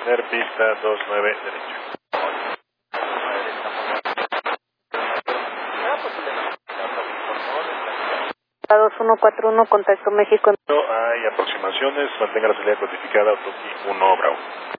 mantener pista 29 derecho. 2141, contacto México. No hay aproximaciones, mantenga la salida codificada, Otoki 1 Bravo.